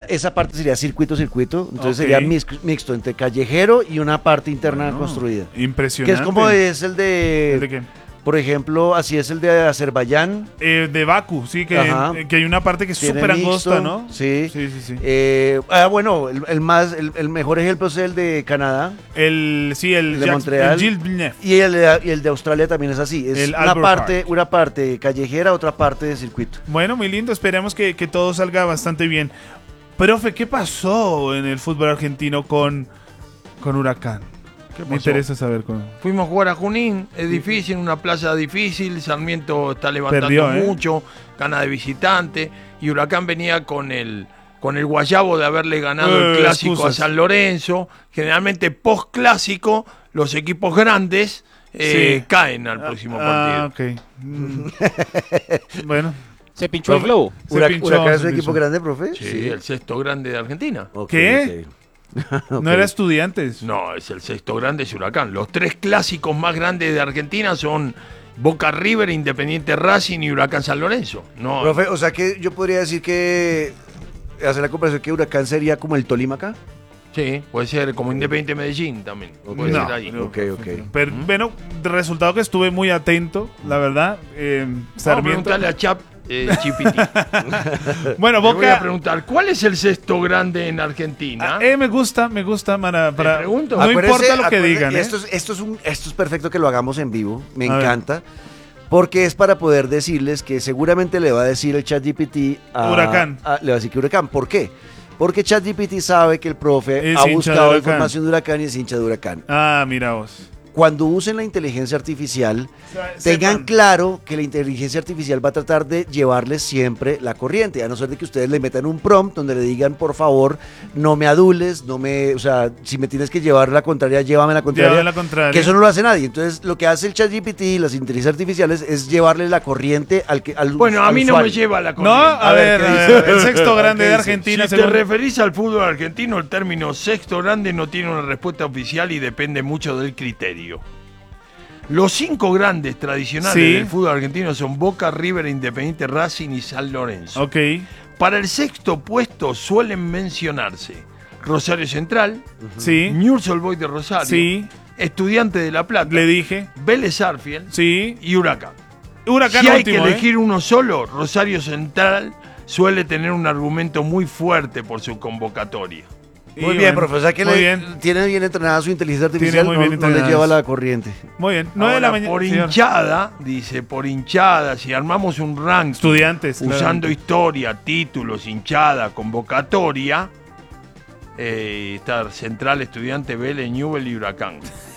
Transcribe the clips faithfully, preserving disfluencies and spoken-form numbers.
esa parte sería circuito-circuito, entonces Ok. sería mix- mixto entre callejero y una parte interna Bueno, construida. Impresionante. Que es como es el de, ¿De qué? por ejemplo, así es el de Azerbaiyán. Eh, de Bakú, sí, que, Ajá. eh, que hay una parte que es Tiene súper mixto, angosta, ¿no? Sí. Sí, sí, sí. Eh, ah, bueno, el, el más, el, el mejor ejemplo es el de Canadá El, sí, el, el de Jacques- Montreal. el Gilles Villeneuve. y el, de- y el de Australia también es así. Es El una Albert parte, Park. una parte callejera, otra parte de circuito. Bueno, muy lindo, esperemos que, que todo salga bastante bien. Profe, ¿qué pasó en el fútbol argentino con, con Huracán? ¿Qué Me pasó? interesa saber cómo. Fuimos a jugar a Junín, es difícil, una playa difícil, Sarmiento está levantando Perdió, ¿eh? mucho, gana de visitante, y Huracán venía con el, con el guayabo de haberle ganado Eh, el clásico excusas. a San Lorenzo. Generalmente post-clásico, los equipos grandes eh, Sí. caen al próximo Ah, partido. ok. Mm. Bueno, Se pinchó el globo. Se Hurac- pinchó, ¿Huracán es se un equipo pinchó. grande, profe? Sí, el sexto grande de Argentina. Ok, ¿Qué? ok. no Ok. era Estudiantes. No, es el sexto grande, es Huracán. Los tres clásicos más grandes de Argentina son Boca River, Independiente Racing y Huracán San Lorenzo. No, Profe, o sea que yo podría decir que hacer la comparación que Huracán sería como el Tolima acá. sí, puede ser como Independiente Medellín también. Puede No, ser ahí. no. Ok, ok. Pero, bueno, de resultado que estuve muy atento, la verdad. Eh, Vamos a Sarmiento. preguntarle a Chap eh, Chipiti. Bueno, Le voy a Boca. preguntar, ¿cuál es el sexto grande en Argentina? Ah, eh, me gusta, me gusta para. para pregunto. no Acuérdese- importa lo que acuérdese- digan. ¿eh? Esto es, esto, es un, esto es perfecto que lo hagamos en vivo. Me A ver. encanta. Porque es para poder decirles que seguramente le va a decir el ChatGPT a Huracán. a- le va a decir que Huracán. ¿Por qué? Porque ChatGPT sabe que el profe Es ha hincha de buscado Huracán. información de Huracán y es hincha de Huracán. Ah, mira vos. Cuando usen la inteligencia artificial, Se- tengan sepan. claro que la inteligencia artificial va a tratar de llevarles siempre la corriente, a no ser de que ustedes le metan un prompt donde le digan, por favor, no me adules, no me, o sea, si me tienes que llevar la contraria, llévame la contraria. Llévame la contraria. Que eso no lo hace nadie. Entonces, lo que hace el ChatGPT y las inteligencias artificiales es llevarle la corriente al que al Bueno, a al mí no me usuario. lleva la No, corriente. a, A ver, ver, ¿qué a dice? ver, el sexto grande ¿Qué de dice? Argentina. Si te según- referís al fútbol argentino, el término sexto grande no tiene una respuesta oficial y depende mucho del criterio. Los cinco grandes tradicionales Sí. del fútbol argentino son Boca, River, Independiente Racing y San Lorenzo. Ok. Para el sexto puesto suelen mencionarse Rosario Central, Sí. Newell's Old Boys de Rosario, Sí. Estudiante de La Plata, Le dije. Vélez Arfield Sí. y Huracán. Huracán Si hay último, que ¿eh? elegir uno solo, Rosario Central suele tener un argumento muy fuerte por su convocatoria. Y Muy bien, bueno, profe. O sea que muy le- bien. tiene bien entrenada su inteligencia artificial, muy no, bien no le entrenada lleva eso. la corriente. Muy bien. nueve de la Ahora, mañana. por señor. hinchada, dice, por hinchada, si armamos un ranking Estudiantes. usando claramente. historia, títulos, hinchada, convocatoria, eh, está Central, Estudiante, Vélez, Newell y Huracán.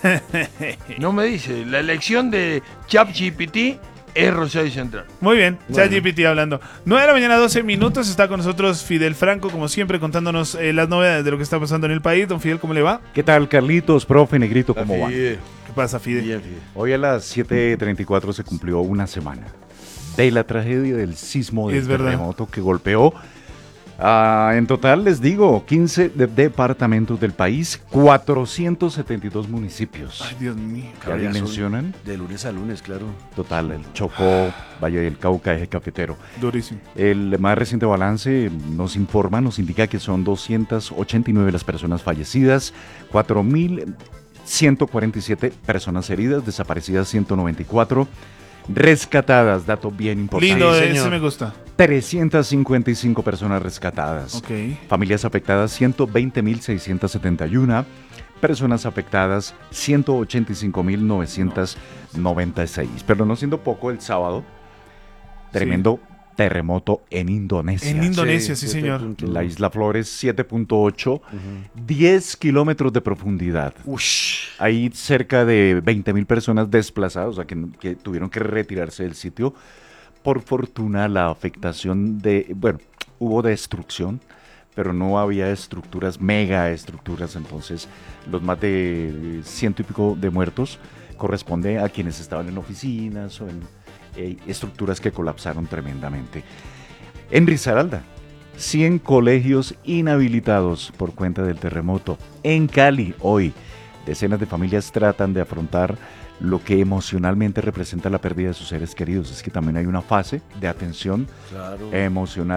No me dice, la elección de ChatGPT es Rosario Central. Muy bien, Bueno. ChatGPT hablando. nueve de la mañana, doce minutos. Está con nosotros Fidel Franco, como siempre, contándonos eh, las novedades de lo que está pasando en el país. Don Fidel, ¿cómo le va? ¿Qué tal, Carlitos, profe, Negrito, cómo van? ¿Qué pasa, Fidel? Hoy a las siete treinta y cuatro se cumplió una semana de la tragedia del sismo del Es verdad. terremoto que golpeó, ah, en total, les digo, quince de- departamentos del país, cuatrocientos setenta y dos municipios. Ay, Dios mío. ¿Ya Cabrón, dimensionan? De lunes a lunes, claro. Total, el Chocó, Valle del Cauca, Eje Cafetero. Durísimo. El más reciente balance nos informa, nos indica que son doscientas ochenta y nueve las personas fallecidas, cuatro mil ciento cuarenta y siete personas heridas, desaparecidas ciento noventa y cuatro, rescatadas, dato bien importante. Lindo, Sí, ese señor. me gusta. trescientas cincuenta y cinco personas rescatadas. Ok. Familias afectadas, ciento veinte mil seiscientos setenta y uno. Personas afectadas, ciento ochenta y cinco mil novecientos noventa y seis. Pero no siendo poco, el sábado, tremendo terremoto en Indonesia. En Indonesia, sí, siete señor. punto- La isla Flores, siete punto ocho, diez kilómetros de profundidad. Ush. Hay cerca de veinte mil personas desplazadas, o sea, que, que tuvieron que retirarse del sitio. Por fortuna, la afectación de, bueno, hubo destrucción, pero no había estructuras, mega estructuras, entonces los más de ciento y pico de muertos corresponde a quienes estaban en oficinas o en eh, estructuras que colapsaron tremendamente. En Risaralda, cien colegios inhabilitados por cuenta del terremoto. En Cali, hoy, decenas de familias tratan de afrontar lo que emocionalmente representa la pérdida de sus seres queridos. Es que también hay una fase de atención Claro. emocional.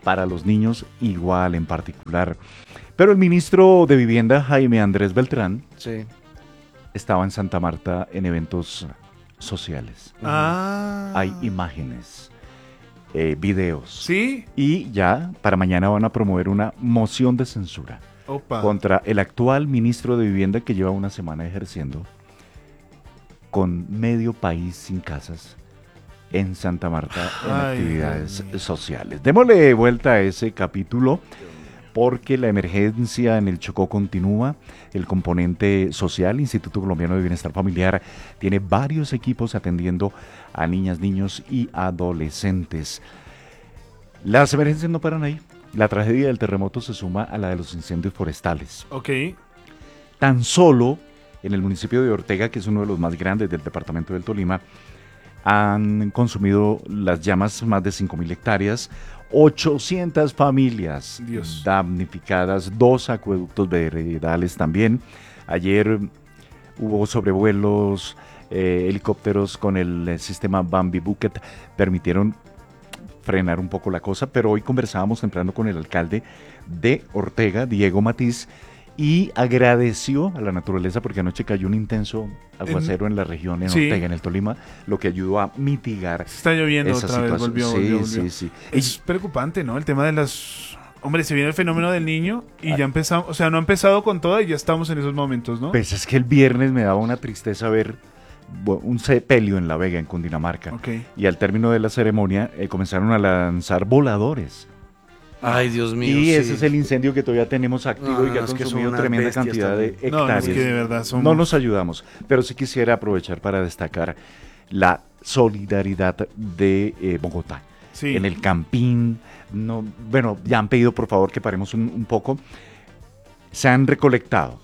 para los niños igual en particular. Pero el ministro de Vivienda, Jaime Andrés Beltrán, Sí. estaba en Santa Marta en eventos sociales. Ah. Hay imágenes, eh, videos. ¿Sí? Y ya para mañana van a promover una moción de censura Opa. contra el actual ministro de Vivienda que lleva una semana ejerciendo con medio país sin casas en Santa Marta en Ay, actividades Dios mío. sociales. Démosle vuelta a ese capítulo porque la emergencia en el Chocó continúa. El componente social, Instituto Colombiano de Bienestar Familiar, tiene varios equipos atendiendo a niñas, niños y adolescentes. Las emergencias no paran ahí. La tragedia del terremoto se suma a la de los incendios forestales. Ok. Tan solo en el municipio de Ortega, que es uno de los más grandes del departamento del Tolima, han consumido las llamas más de cinco mil hectáreas, ochocientas familias Dios. damnificadas, dos acueductos veredales también. Ayer hubo sobrevuelos, eh, helicópteros con el eh, sistema Bambi Bucket, permitieron frenar un poco la cosa, pero hoy conversábamos temprano con el alcalde de Ortega, Diego Matiz, y agradeció a la naturaleza porque anoche cayó un intenso aguacero en, en la región, en sí. Ortega, en el Tolima, lo que ayudó a mitigar Está lloviendo esa otra vez, situación. volvió, sí, volvió, volvió. sí, sí. Es preocupante, ¿no? El tema de las... Hombre, se viene el fenómeno del niño y ya empezamos, o sea, no ha empezado con todo y ya estamos en esos momentos, ¿no? Pues es que el viernes me daba una tristeza ver bu- un sepelio en La Vega, en Cundinamarca. Ok. Y al término de la ceremonia eh, comenzaron a lanzar voladores. Ay, Dios mío. y sí. ese es el incendio que todavía tenemos activo No, y que no, ha es que son consumido unas tremenda bestias cantidad de también. No, no, hectáreas. es que de verdad somos... No nos ayudamos, pero sí quisiera aprovechar para destacar la solidaridad de eh, Bogotá. Sí. En el Campín, no, bueno, ya han pedido por favor que paremos un, un poco. Se han recolectado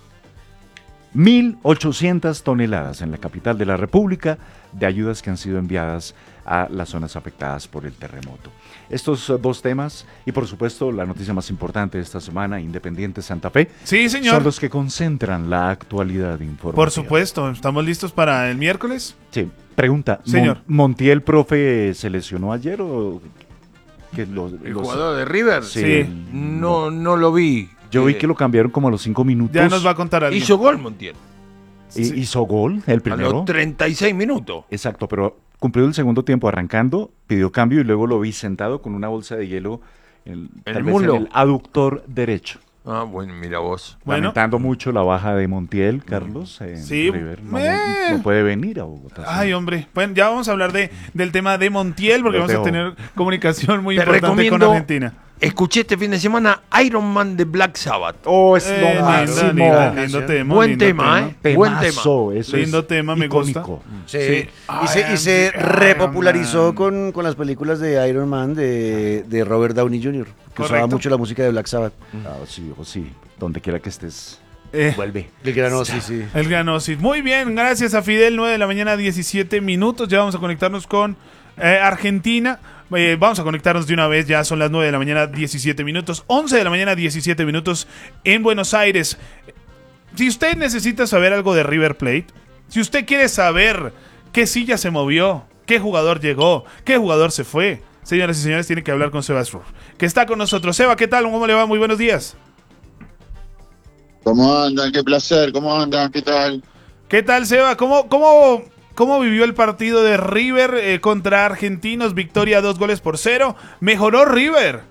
mil ochocientas toneladas en la capital de la República de ayudas que han sido enviadas a las zonas afectadas por el terremoto. Estos uh, dos temas y por supuesto la noticia más importante de esta semana, Independiente Santa Fe, Sí, señor. son los que concentran la actualidad informativa. Por supuesto. ¿Estamos listos para el miércoles? Sí, pregunta, Señor. Mon- ¿Montiel, profe, se lesionó ayer o que los, El los- jugador de River, Sí. Sí. no, no lo vi. Yo vi Eh, que lo cambiaron como a los cinco minutos. Ya nos va a contar alguien. hizo gol Montiel. y- Sí. hizo gol, el A primero. los treinta y seis minutos. Exacto, pero cumplió el segundo tiempo arrancando, pidió cambio y luego lo vi sentado con una bolsa de hielo en, ¿En tal el vez muslo? en el aductor derecho. Ah, bueno, mira vos. Bueno. Lamentando mucho la baja de Montiel, Carlos. en Sí, River. No, eh. no puede venir a Bogotá. Ay, hombre. Bueno, ya vamos a hablar de, del tema de Montiel porque Los vamos a dejo. tener comunicación muy Te importante con recomiendo- Argentina. Escuché este fin de semana Iron Man de Black Sabbath. Oh, es Eh, lo lindo, máximo. lindo, lindo tema. Buen lindo tema, ¿eh? Buen tema. Temazo, eso Lindo es tema, me gusta. icónico. Sí. Sí. Y se, y se Iron repopularizó Man. con, con las películas de Iron Man de, de Robert Downey junior, que usaba Correcto. mucho la música de Black Sabbath. Ah, sí, o sí, donde quiera que estés, Eh, vuelve. El grano, sí, sí. El Ganosis. Muy bien, gracias a Fidel, nueve de la mañana, diecisiete minutos. Ya vamos a conectarnos con eh, Argentina. Eh, vamos a conectarnos de una vez, ya son las nueve de la mañana, diecisiete minutos. once de la mañana, diecisiete minutos en Buenos Aires. Si usted necesita saber algo de River Plate, si usted quiere saber qué silla se movió, qué jugador llegó, qué jugador se fue, señoras y señores, tiene que hablar con Sebas Ruf, que está con nosotros. Seba, ¿qué tal? ¿Cómo le va? Muy buenos días. ¿Cómo andan? Qué placer, ¿cómo andan? ¿Qué tal? ¿Qué tal, Seba? ¿Cómo, cómo, cómo vivió el partido de River eh, contra Argentinos? Victoria dos goles por cero. ¿Mejoró River?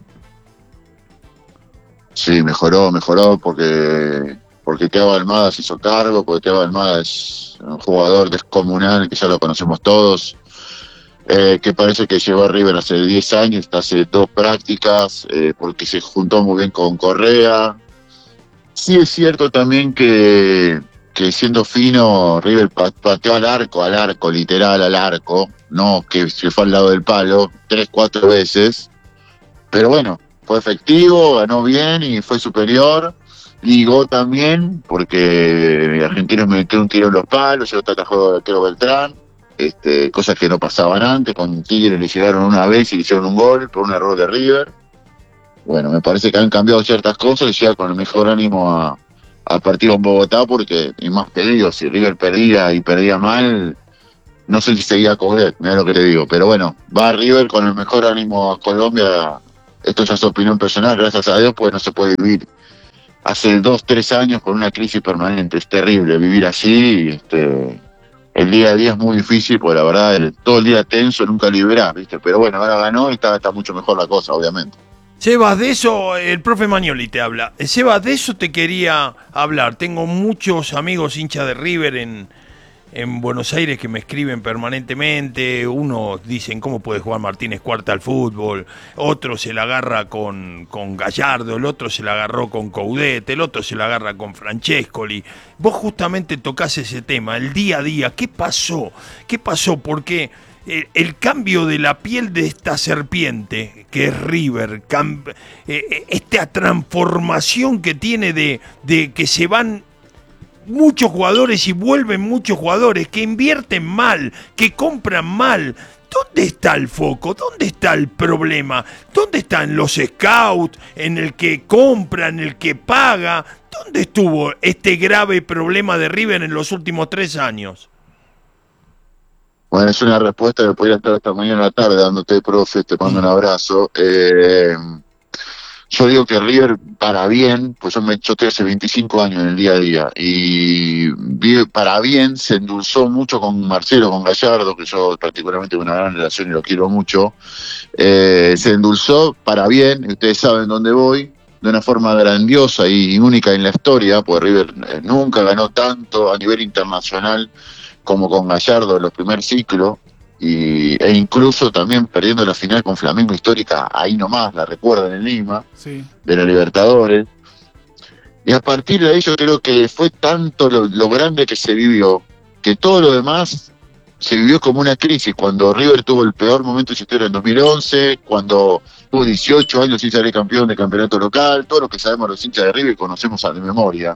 Sí, mejoró, mejoró porque porque Thiago Almada se hizo cargo, porque Thiago Almada es un jugador descomunal que ya lo conocemos todos, eh, que parece que llegó a River hace diez años, hace dos prácticas, eh, porque se juntó muy bien con Correa. Sí es cierto también que, que siendo fino, River pa- pateó al arco, al arco, literal al arco, no que se fue al lado del palo, tres, cuatro veces, pero bueno, fue efectivo, ganó bien y fue superior. Ligó también, porque Argentinos metió un tiro en los palos, yo atajó el arquero Beltrán, este, cosas que no pasaban antes, con Tigre le llegaron una vez y le hicieron un gol por un error de River. Bueno, me parece que han cambiado ciertas cosas y llega con el mejor ánimo a, a partido en Bogotá, porque, y más te digo, si River perdía y perdía mal, no sé si seguía a correr, mira lo que te digo, pero bueno, va River con el mejor ánimo a Colombia esto ya es opinión personal, gracias a Dios, pues no se puede vivir hace dos, tres años con una crisis permanente. Es terrible vivir así. Este, el día a día es muy difícil, porque la verdad, el, todo el día tenso, nunca liberás, ¿viste? Pero bueno, ahora ganó y está, está mucho mejor la cosa, obviamente. Sebas, de eso, el profe Magnoli te habla. Sebas, de eso te quería hablar. Tengo muchos amigos hinchas de River en, en Buenos Aires que me escriben permanentemente. Unos dicen cómo puede jugar Martínez Cuarta al fútbol, otro se la agarra con, con Gallardo, el otro se la agarró con Coudet, el otro se la agarra con Francescoli. Vos justamente tocás ese tema, el día a día. ¿Qué pasó? ¿Qué pasó? Porque el, el cambio de la piel de esta serpiente, que es River, cam, eh, esta transformación que tiene de, de que se van muchos jugadores y vuelven muchos jugadores, que invierten mal, que compran mal. ¿Dónde está el foco? ¿Dónde está el problema? ¿Dónde están los scouts, en el que compra, en el que paga? ¿Dónde estuvo este grave problema de River en los últimos tres años? Bueno, es una respuesta que podría estar hasta mañana a la tarde dándote, profe, te mando un abrazo. Eh, yo digo que River, para bien, pues yo, me, yo estoy hace veinticinco años en el día a día, y para bien se endulzó mucho con Marcelo, con Gallardo, que yo particularmente tengo una gran relación y lo quiero mucho. Eh, se endulzó para bien, y ustedes saben dónde voy, de una forma grandiosa y única en la historia, porque River eh, nunca ganó tanto a nivel internacional como con Gallardo en los primer ciclos, y, e incluso también perdiendo la final con Flamengo histórica, ahí nomás, la recuerdan en Lima, Sí. de la Libertadores. Y a partir de ahí yo creo que fue tanto lo, lo grande que se vivió, que todo lo demás se vivió como una crisis. Cuando River tuvo el peor momento de su historia en dos mil once, cuando tuvo dieciocho años sin salir campeón de campeonato local, todo lo que sabemos los hinchas de River conocemos a de memoria.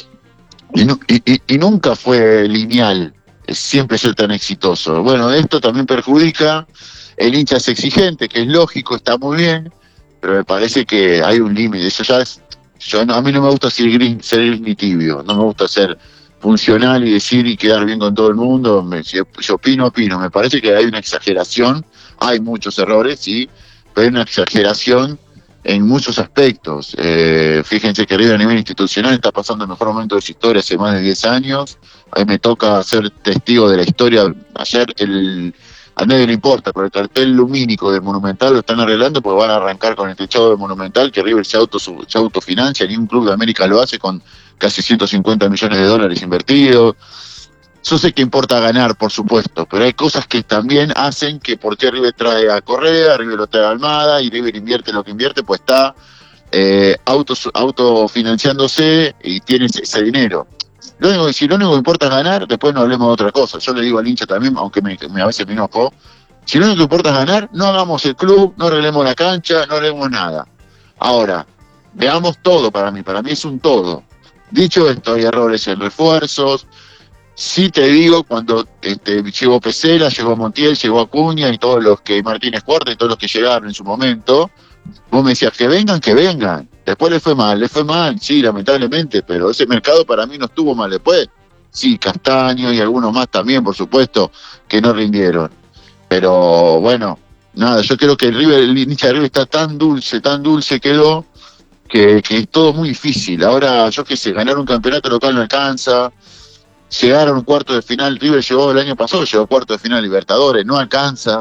Y, no, y, y, y nunca fue lineal siempre ser tan exitoso. Bueno, esto también perjudica, el hincha es exigente, que es lógico, está muy bien, pero me parece que hay un límite. Eso ya es, yo no, a mí no me gusta ser gris, ser gris ni tibio, no me gusta ser funcional y decir y quedar bien con todo el mundo. Me, si yo opino, opino. Me parece que hay una exageración, hay muchos errores, sí, pero hay una exageración en muchos aspectos. Eh, fíjense que River a nivel institucional está pasando el mejor momento de su historia hace más de diez años. A mí me toca ser testigo de la historia. Ayer el, a nadie le importa, pero el cartel lumínico de Monumental lo están arreglando porque van a arrancar con el techado de Monumental, que River se, auto, se autofinancia, ni un club de América lo hace, con casi ciento cincuenta millones de dólares invertidos. Yo sé que importa ganar, por supuesto, pero hay cosas que también hacen que por qué River trae a Correa, River lo trae a Almada, y River invierte lo que invierte, pues está eh, auto, autofinanciándose y tiene ese, ese dinero. Lo único, si lo único que importa es ganar, después no hablemos de otra cosa. Yo le digo al hincha también, aunque me, me, a veces me enojo, si lo único que importa es ganar, no hagamos el club, no arreglemos la cancha, no arreglemos nada. Ahora, veamos todo para mí, para mí es un todo. Dicho esto, hay errores en refuerzos. Sí te digo, cuando este, llegó Pesela, llegó Montiel, llegó Acuña y todos los que, Martínez Cuarta y todos los que llegaron en su momento, vos me decías que vengan, que vengan. Después le fue mal, le fue mal, sí, lamentablemente, pero ese mercado para mí no estuvo mal después. Sí, Castaño y algunos más también, por supuesto, que no rindieron. Pero bueno, nada, yo creo que el River, el hincha de River está tan dulce, tan dulce quedó, que, que es todo muy difícil. Ahora, yo qué sé, ganar un campeonato local no alcanza. Llegaron a un cuarto de final, River llegó el año pasado, llegó a cuarto de final Libertadores, no alcanza.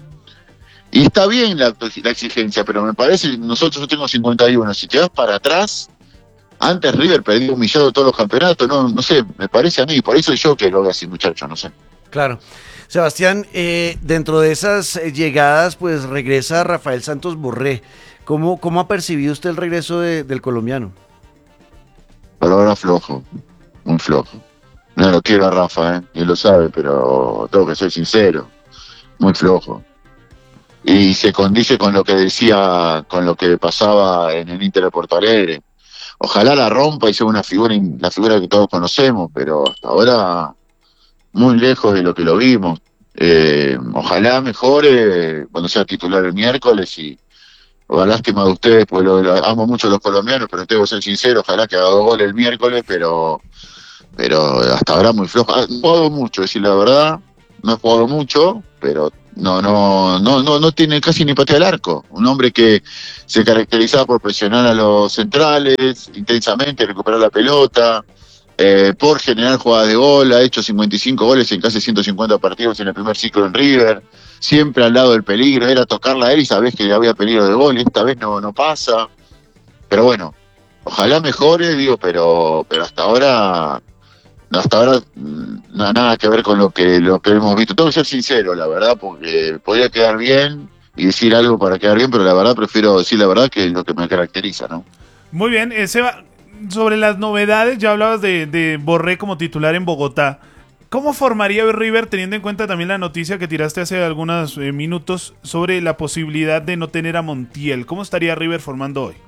Y está bien la, la exigencia, pero me parece, nosotros yo tengo cincuenta y uno, si te vas para atrás, antes River perdió humillado todos los campeonatos, no, no sé, me parece a mí, por eso yo que lo veo así, muchacho, no sé. Claro. Sebastián, eh, dentro de esas eh, llegadas, pues regresa Rafael Santos Borré. ¿Cómo, cómo ha percibido usted el regreso de, del colombiano? Pero ahora flojo, muy flojo. No lo quiero a Rafa, ¿eh? Y él lo sabe, pero tengo que ser sincero, muy flojo. Y se condice con lo que decía, con lo que pasaba en el Inter de Porto Alegre. Ojalá la rompa y sea una figura, la figura que todos conocemos, pero hasta ahora muy lejos de lo que lo vimos. Eh, ojalá mejore cuando sea titular el miércoles y oh, lástima de ustedes, pues lo, lo, amo mucho a los colombianos, pero tengo que ser sincero, ojalá que haga dos goles el miércoles, pero pero hasta ahora muy flojo. No he jugado mucho, decir la verdad, no he jugado mucho, pero no, no, no, no, no tiene casi ni patea al arco. Un hombre que se caracterizaba por presionar a los centrales intensamente, recuperar la pelota, eh, por generar jugadas de gol. Ha hecho cincuenta y cinco goles en casi ciento cincuenta partidos en el primer ciclo en River. Siempre al lado del peligro, era tocarla a él y sabés que había peligro de gol, y esta vez no, no pasa. Pero bueno, ojalá mejore, digo, pero, pero hasta ahora, hasta ahora no, nada que ver con lo que, lo que hemos visto. Tengo que ser sincero, la verdad, porque podría quedar bien y decir algo para quedar bien, pero la verdad prefiero decir la verdad, que es lo que me caracteriza, ¿no? Muy bien, eh, Seba, sobre las novedades, ya hablabas de, de Borré como titular en Bogotá. ¿Cómo formaría River, teniendo en cuenta también la noticia que tiraste hace algunos eh, minutos sobre la posibilidad de no tener a Montiel? ¿Cómo estaría River formando hoy?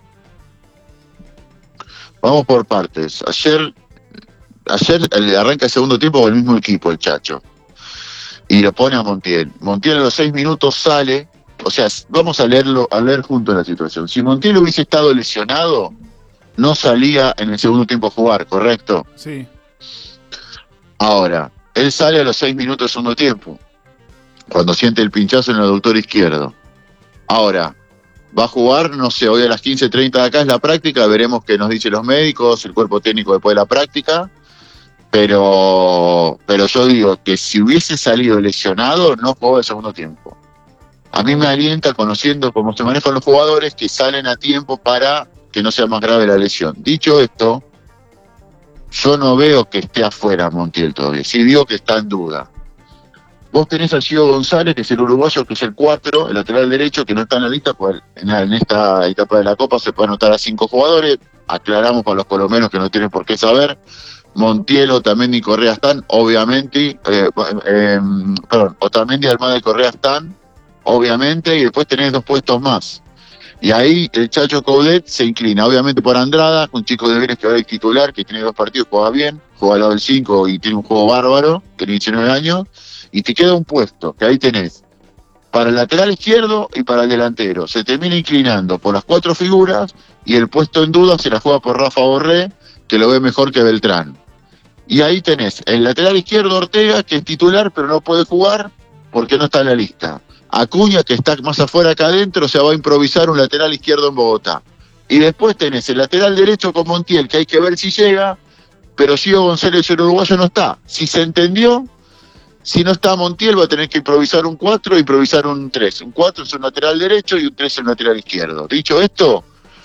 Vamos por partes. Ayer, ayer eh, arranca el segundo tiempo con el mismo equipo, el Chacho, y lo pone a Montiel. Montiel a los seis minutos sale, o sea, vamos a leerlo, a leer juntos la situación. Si Montiel hubiese estado lesionado, no salía en el segundo tiempo a jugar, ¿correcto? Sí. Ahora, él sale a los seis minutos del segundo tiempo, cuando siente el pinchazo en el aductor izquierdo. Ahora, va a jugar, no sé, hoy a las quince treinta de acá es la práctica, veremos qué nos dicen los médicos, el cuerpo técnico después de la práctica, pero, pero yo digo que si hubiese salido lesionado, no jugó el segundo tiempo. A mí me alienta, conociendo cómo se manejan los jugadores, que salen a tiempo para que no sea más grave la lesión. Dicho esto, yo no veo que esté afuera Montiel todavía, sí digo que está en duda. Vos tenés a Gio González, que es el uruguayo, que es el cuatro, el lateral derecho, que no está en la lista, pues en, en esta etapa de la Copa se puede anotar a cinco jugadores. Aclaramos para los colombianos que no tienen por qué saber. Montiel, Otamendi y Correa están, obviamente. Eh, eh, perdón, Otamendi, Almada y Correa están, obviamente, y después tenés dos puestos más. Y ahí el Chacho Coudet se inclina, obviamente, por Andrada, un chico de Vélez que ahora es titular, que tiene dos partidos, juega bien, juega al lado del cinco y tiene un juego bárbaro, tiene diecinueve años, y te queda un puesto, que ahí tenés, para el lateral izquierdo y para el delantero. Se termina inclinando por las cuatro figuras, y el puesto en duda se la juega por Rafa Borré, que lo ve mejor que Beltrán. Y ahí tenés el lateral izquierdo Ortega, que es titular, pero no puede jugar porque no está en la lista. Acuña, que está más afuera que adentro, o sea, va a improvisar un lateral izquierdo en Bogotá. Y después tenés el lateral derecho con Montiel, que hay que ver si llega, pero Gio González, el uruguayo, no está. Si se entendió, si no está Montiel, va a tener que improvisar un cuatro e improvisar un tres. Un cuatro es un lateral derecho y un tres es un lateral izquierdo. Dicho esto,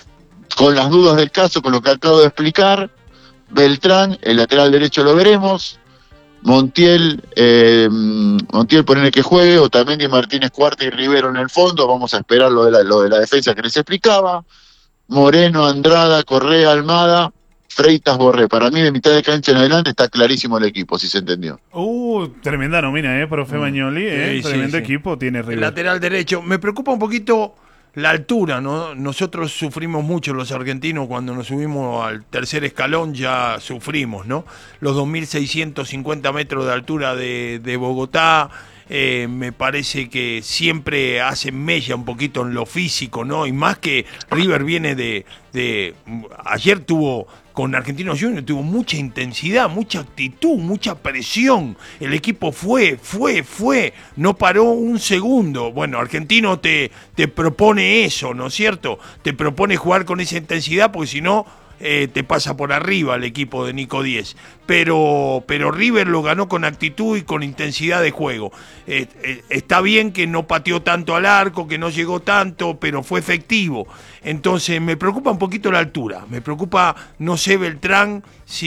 con las dudas del caso, con lo que acabo de explicar, Beltrán, el lateral derecho lo veremos. Montiel, eh, Montiel ponerle que juegue, Otamendi, Martínez Cuarta y Rivero en el fondo. Vamos a esperar lo de la, lo de la defensa que les explicaba. Moreno, Andrada, Correa, Almada, Freitas, Borré. Para mí, de mitad de cancha en adelante está clarísimo el equipo, si se entendió. Uh, tremenda nómina, ¿eh? Profe Magnoli, ¿eh? Sí, Tremendo sí, sí. equipo tiene River. El lateral derecho. Me preocupa un poquito la altura, ¿no? Nosotros sufrimos mucho los argentinos cuando nos subimos al tercer escalón, ya sufrimos, ¿no? Los dos mil seiscientos cincuenta metros de altura de, de Bogotá, eh, me parece que siempre hacen mella un poquito en lo físico, ¿no? Y más que River viene de... de ayer tuvo... Con Argentinos Juniors tuvo mucha intensidad, mucha actitud, mucha presión. El equipo fue, fue, fue. No paró un segundo. Bueno, Argentino te, te propone eso, ¿no es cierto? Te propone jugar con esa intensidad porque si no eh, te pasa por arriba el equipo de Nico Díez. Pero, pero River lo ganó con actitud y con intensidad de juego. Eh, eh, está bien que no pateó tanto al arco, que no llegó tanto, pero fue efectivo. Entonces me preocupa un poquito la altura, me preocupa, no sé, Beltrán,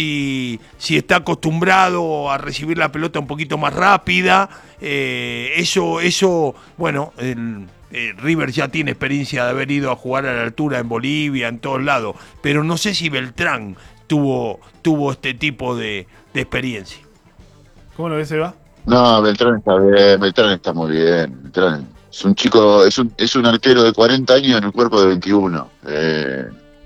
si, si está acostumbrado a recibir la pelota un poquito más rápida, eh, eso, eso, bueno, el, el River ya tiene experiencia de haber ido a jugar a la altura en Bolivia, en todos lados, pero no sé si Beltrán tuvo, tuvo este tipo de, de experiencia. ¿Cómo lo ves, Eva? No, Beltrán está bien, Beltrán está muy bien. Beltrán es un chico, es un, es un arquero de cuarenta años en el cuerpo de veintiuno. Eh,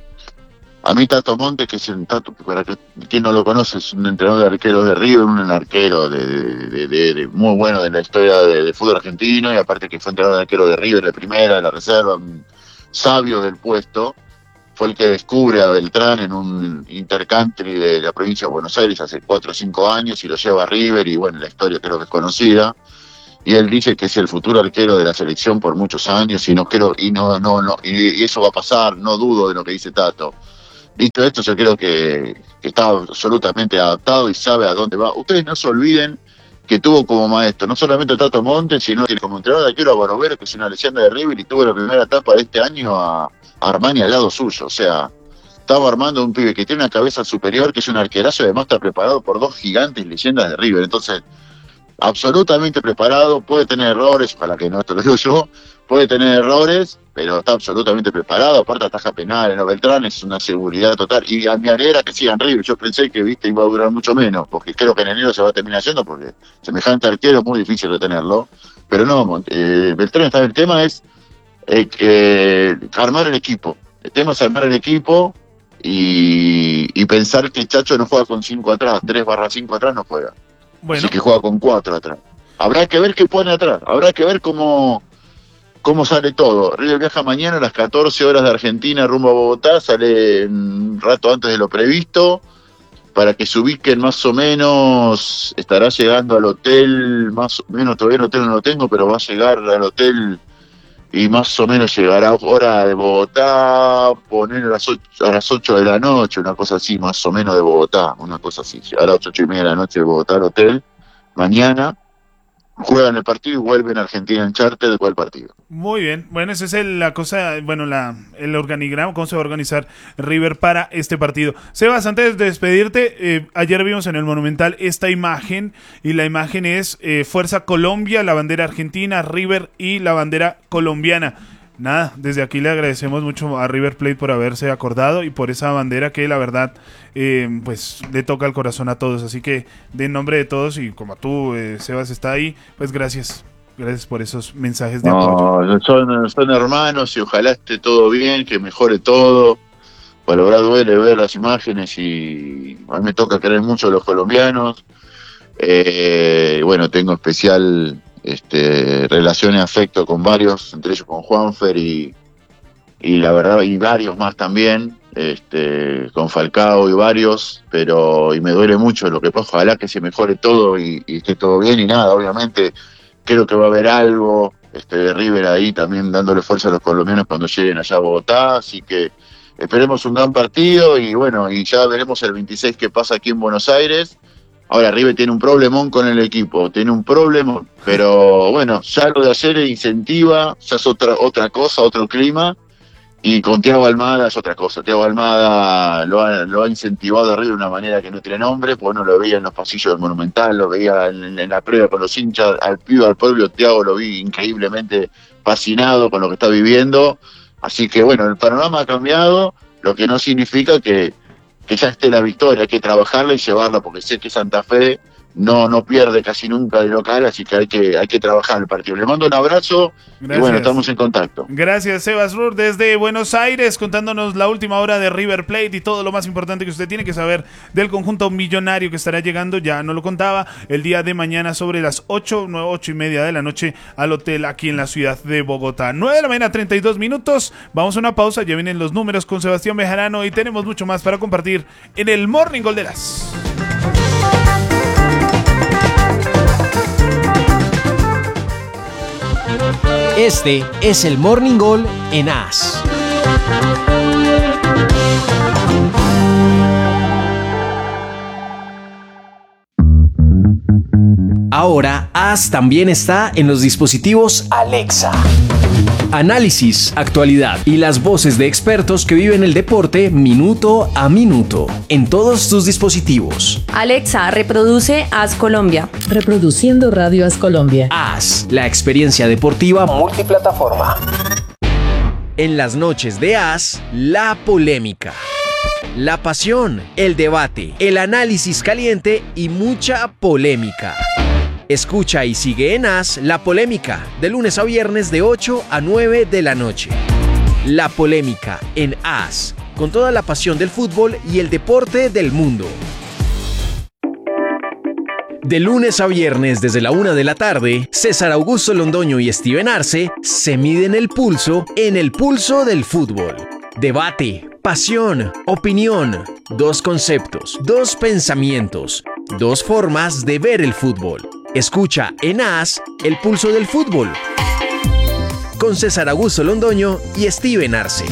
a mí Tato Montes, que es el Tato, para que, quien no lo conoce, es un entrenador de arqueros de River, un arquero de, de, de, de muy bueno de la historia de, de fútbol argentino, y aparte que fue entrenador de arquero de River, de primera, de la reserva, un sabio del puesto. Fue el que descubre a Beltrán en un intercountry de la provincia de Buenos Aires hace cuatro o cinco años y lo lleva a River, y bueno, la historia creo que es conocida. y él dice que es el futuro arquero de la selección por muchos años y no creo, y no, no, no, y, y eso va a pasar, no dudo de lo que dice Tato. Dicho esto, yo creo que, que está absolutamente adaptado y sabe a dónde va. Ustedes no se olviden que tuvo como maestro no solamente a Tato Montes, sino que como entrenador de arquero a Barovero, que es una leyenda de River, y tuvo la primera etapa de este año a, a Armani al lado suyo. O sea, estaba armando un pibe que tiene una cabeza superior, que es un arquerazo y además está preparado por dos gigantes leyendas de River. Entonces, absolutamente preparado, puede tener errores, ojalá que no, esto lo digo yo, puede tener errores, pero está absolutamente preparado, aparte ataja penal, ¿no? Beltrán es una seguridad total, y a mi alegra que sigan River, yo pensé que viste iba a durar mucho menos, porque creo que en enero se va a terminar haciendo, porque semejante arquero es muy difícil de tenerlo, pero no, eh, Beltrán está, el tema es eh, eh, armar el equipo, el tema es armar el equipo y, y pensar que Chacho no juega con cinco atrás, tres barra cinco atrás no juega. Bueno. Así que juega con cuatro atrás. Habrá que ver qué pone atrás. Habrá que ver cómo, cómo sale todo. River viaja mañana a las catorce horas de Argentina rumbo a Bogotá. Sale un rato antes de lo previsto. Para que se ubiquen más o menos. Estará llegando al hotel. Más o menos, todavía el hotel no lo tengo, pero va a llegar al hotel. Y más o menos llegará a hora de Bogotá, poner a las, ocho, a las ocho de la noche, una cosa así, más o menos de Bogotá, una cosa así. Llegará a las ocho y media de la noche de Bogotá al hotel, mañana, juegan el partido y vuelven a Argentina en charter después del partido. Muy bien, bueno, esa es el, la cosa, bueno, la el organigrama, cómo se va a organizar River para este partido. Sebas, antes de despedirte, eh, ayer vimos en el Monumental esta imagen, y la imagen es eh, Fuerza Colombia, la bandera argentina, River y la bandera colombiana. Nada, desde aquí le agradecemos mucho a River Plate por haberse acordado y por esa bandera que la verdad eh, pues le toca el corazón a todos, así que de en nombre de todos y como tú, eh, Sebas, está ahí, pues gracias. Gracias por esos mensajes de no, apoyo. Son, son hermanos y ojalá esté todo bien, que mejore todo. Por la verdad duele ver las imágenes y a mí me toca querer mucho a los colombianos. Eh, bueno, tengo especial este, relación y afecto con varios, entre ellos con Juanfer y, y la verdad, y varios más también, este, con Falcao y varios, pero y me duele mucho lo que pasa. Ojalá que se mejore todo y, y esté todo bien y nada, obviamente. Creo que va a haber algo este, de River ahí también dándole fuerza a los colombianos cuando lleguen allá a Bogotá, así que esperemos un gran partido y bueno, y ya veremos el veintiséis qué pasa aquí en Buenos Aires. Ahora River tiene un problemón con el equipo, tiene un problemón, pero bueno, ya lo de ayer incentiva, ya es otra, otra cosa, otro clima, y con Thiago Almada es otra cosa. Thiago Almada lo ha, lo ha incentivado a River de una manera que no tiene nombre, pues no lo veía en los pasillos del Monumental, lo veía en, en la prueba con los hinchas, al pibe, al pueblo. Thiago lo vi increíblemente fascinado con lo que está viviendo, así que bueno, el panorama ha cambiado, lo que no significa que, que ya esté la victoria, hay que trabajarla y llevarla, porque sé que Santa Fe no no pierde casi nunca de local, así que hay que hay que trabajar el partido. Le mando un abrazo. Gracias. Y bueno, estamos en contacto. Gracias, Sebas Rur, desde Buenos Aires, contándonos la última hora de River Plate y todo lo más importante que usted tiene que saber del conjunto millonario que estará llegando, ya no lo contaba, el día de mañana sobre las ocho, nueve, ocho y media de la noche al hotel aquí en la ciudad de Bogotá. nueve de la mañana, treinta y dos minutos. Vamos a una pausa, ya vienen los números con Sebastián Bejarano y tenemos mucho más para compartir en el Morning Gol de las. Este es el Morning Gol en A S. Ahora A S también está en los dispositivos Alexa. Análisis, actualidad y las voces de expertos que viven el deporte minuto a minuto en todos tus dispositivos. Alexa, reproduce A S Colombia. Reproduciendo Radio A S Colombia. A S, la experiencia deportiva multiplataforma. En las noches de A S, la polémica, la pasión, el debate, el análisis caliente y mucha polémica. Escucha y sigue en A S La Polémica, de lunes a viernes de ocho a nueve de la noche. La Polémica en A S, con toda la pasión del fútbol y el deporte del mundo. De lunes a viernes desde la una de la tarde, César Augusto Londoño y Steven Arce se miden el pulso en el pulso del fútbol. Debate, pasión, opinión, dos conceptos, dos pensamientos, dos formas de ver el fútbol. Escucha en As el pulso del fútbol con César Augusto Londoño y Steven Arce.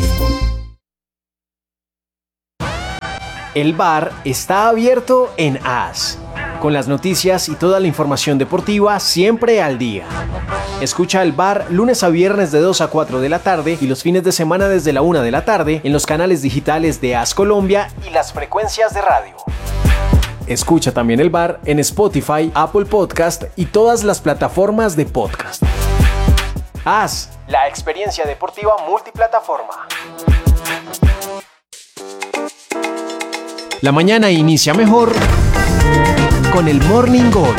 El bar está abierto en As, con las noticias y toda la información deportiva siempre al día. Escucha el bar lunes a viernes de dos a cuatro de la tarde y los fines de semana desde la una de la tarde en los canales digitales de As Colombia y las frecuencias de radio. Escucha también el bar en Spotify, Apple Podcast y todas las plataformas de podcast. As, la experiencia deportiva multiplataforma. La mañana inicia mejor con el Morning Gol.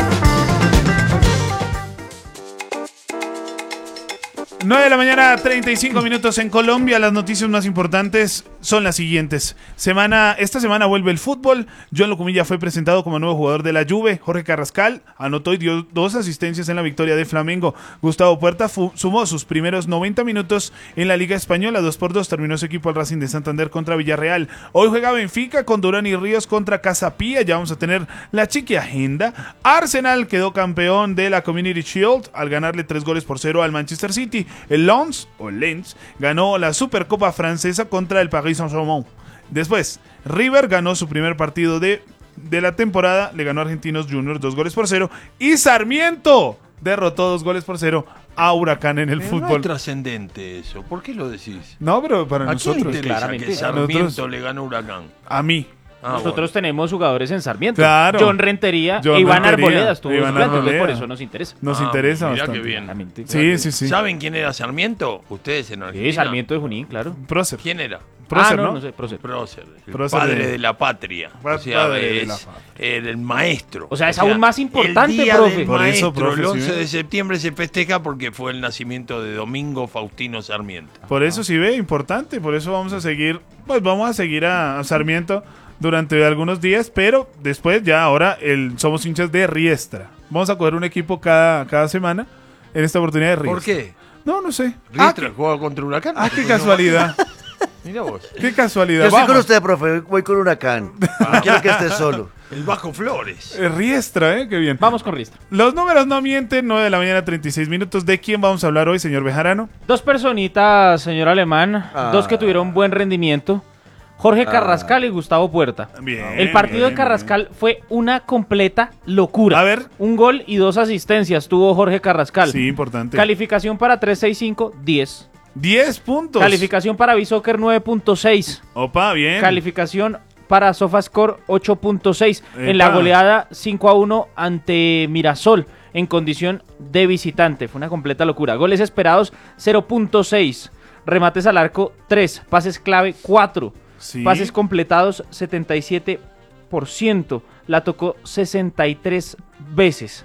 nueve de la mañana, treinta y cinco minutos en Colombia. Las noticias más importantes son las siguientes. Semana, esta semana vuelve el fútbol. Joan Locumilla fue presentado como nuevo jugador de la Juve. Jorge Carrascal anotó y dio dos asistencias en la victoria de Flamengo. Gustavo Puerta fu- sumó sus primeros noventa minutos en la Liga Española. dos por dos terminó su equipo al Racing de Santander contra Villarreal. Hoy juega Benfica con Durán y Ríos contra Casapía. Ya vamos a tener la chiqui agenda. Arsenal quedó campeón de la Community Shield al ganarle tres goles por cero al Manchester City. El Lens, o Lens, ganó la Supercopa francesa contra el Paris Saint-Germain. Después, River ganó su primer partido de, de la temporada, le ganó a Argentinos Juniors dos goles por cero. Y Sarmiento derrotó dos goles por cero a Huracán en el Pero fútbol. No es trascendente eso. ¿Por qué lo decís? No, pero para ¿A nosotros. quién le interesa claramente. que Sarmiento Nosotros- le ganó a Huracán? A mí. Ah, Nosotros bueno. tenemos jugadores en Sarmiento. Claro. John Rentería, John Iván Rentería, Arboleda estuvo Iván suplente, entonces Arboleda. por eso nos interesa. Nos Ah, interesa mirá bastante. qué bien. Claramente. Sí, sí, sí. ¿Saben quién era Sarmiento? Ustedes en Argentina. Sí, Sarmiento de Junín, claro. Prócer. ¿Quién era? Prócer, ah, no, ¿no? no sé, prócer. Prócer, el Prócer padre de- de... la patria. Pa- O sea, padre de es la patria. el, el maestro. O sea, es aún más importante, el día profe. del Por eso, maestro, profe, el ¿sí once ve? de septiembre se festeja porque fue el nacimiento de Domingo Faustino Sarmiento. Por eso sí ve, importante, por eso vamos a seguir, pues vamos a seguir a, a Sarmiento durante algunos días, pero después ya ahora el, somos hinchas de Riestra. Vamos a coger un equipo cada, cada semana en esta oportunidad de Riestra. ¿Por qué? No, no sé. Riestra Ah, juega contra Huracán. ah, qué casualidad. Mira vos. Qué casualidad. Yo estoy con Vamos. usted, profe. Voy con Huracán. No quiero que esté solo. El Bajo Flores. Eh, Riestra, ¿eh? Qué bien. Vamos con Ristra. Los números no mienten, nueve de la mañana, treinta y seis minutos. ¿De quién vamos a hablar hoy, señor Bejarano? Dos personitas, señor Alemán, Ah. dos que tuvieron buen rendimiento. Jorge Carrascal y Gustavo Puerta. Bien. El partido bien, de Carrascal fue una completa locura. A ver. Un gol y dos asistencias tuvo Jorge Carrascal. Sí, importante. Calificación para tres sesenta y cinco, diez. diez puntos. Calificación para Bisoccer nueve punto seis. Opa, bien. Calificación para SofaScore ocho punto seis. En la Epa. goleada cinco a uno ante Mirasol en condición de visitante. Fue una completa locura. Goles esperados cero punto seis. Remates al arco tres. Pases clave cuatro. Sí. Pases completados setenta y siete por ciento. La tocó sesenta y tres veces.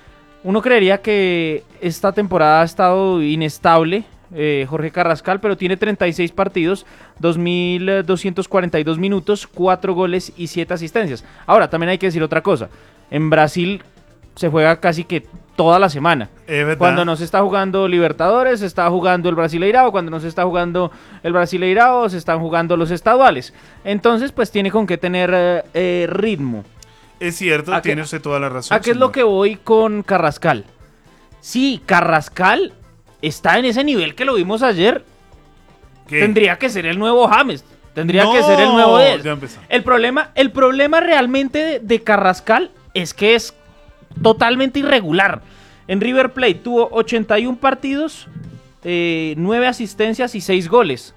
Uno creería que esta temporada ha estado inestable, eh, Jorge Carrascal, pero tiene treinta y seis partidos, dos mil doscientos cuarenta y dos minutos, cuatro goles y siete asistencias. Ahora, también hay que decir otra cosa. En Brasil se juega casi que toda la semana. Es verdad. Cuando no se está jugando Libertadores, se está jugando el Brasileirao. Cuando no se está jugando el Brasileirao, se están jugando los estaduales. Entonces, pues tiene con qué tener eh, eh, ritmo. Es cierto, ¿A qué- tiene usted toda la razón. ¿A qué es lo señor. que voy con Carrascal? Sí, Carrascal está en ese nivel que lo vimos ayer. ¿Qué? Tendría que ser el nuevo James. Tendría No, que ser el nuevo Dez. ya empezó. El problema, el problema realmente de, de Carrascal es que es totalmente irregular. En River Plate tuvo ochenta y uno partidos, eh, nueve asistencias y seis goles.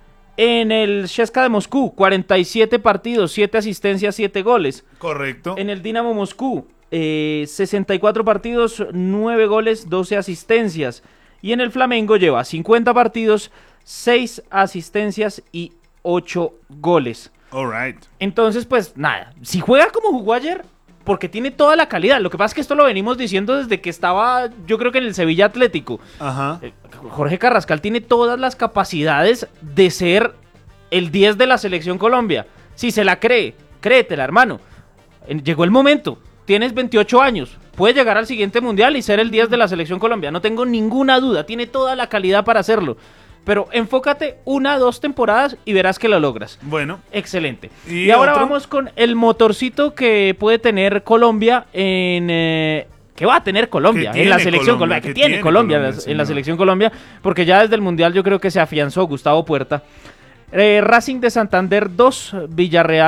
En el Sheshka de Moscú, cuarenta y siete partidos, siete asistencias, siete goles. Correcto. En el Dinamo Moscú, eh, sesenta y cuatro partidos, nueve goles, doce asistencias. Y en el Flamengo lleva cincuenta partidos, seis asistencias y ocho goles. All right. Entonces, pues nada, si juega como jugó ayer, porque tiene toda la calidad. Lo que pasa es que esto lo venimos diciendo desde que estaba, yo creo que en el Sevilla Atlético. Ajá. Eh, Jorge Carrascal tiene todas las capacidades de ser el diez de la Selección Colombia. Si se la cree, créetela, hermano. En- Llegó el momento. Tienes veintiocho años. Puede llegar al siguiente mundial y ser el diez de la Selección Colombia. No tengo ninguna duda. Tiene toda la calidad para hacerlo. Pero enfócate una, dos temporadas y verás que lo logras. Bueno. Excelente. ¿Y Y, ahora otro? vamos con el motorcito que puede tener Colombia en, eh, que va a tener Colombia Que en la tiene selección Colombia, Colombia, que, que tiene tiene Colombia, Colombia, en la- en señor. la selección Colombia, porque ya desde el Mundial yo creo que se afianzó Gustavo Puerta. Eh, Racing de Santander dos, Villarreal